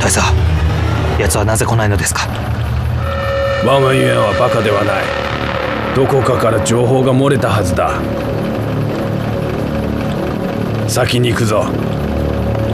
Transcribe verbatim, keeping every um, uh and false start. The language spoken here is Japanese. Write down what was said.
大佐、奴はなぜ来ないのですか？ 我がユエンはバカではない。どこかから情報が漏れたはずだ。先に行くぞ。